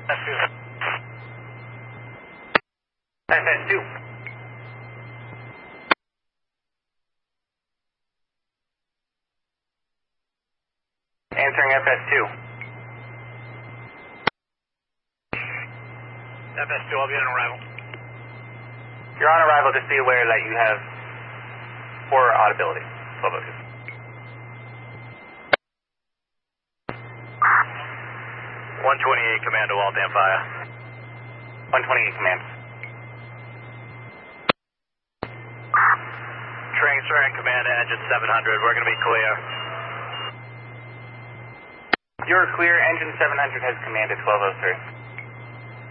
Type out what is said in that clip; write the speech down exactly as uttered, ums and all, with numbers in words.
S two. F S two. Answering F S two. F S two, I'll be on arrival. You're on arrival, just be aware that you have poor audibility. twelve oh two. one twenty-eight, Commando, all damn fire. one twenty-eight, Command. Transferring command to engine seven hundred, we're going to be clear. You're clear, engine seven hundred has command at twelve oh three.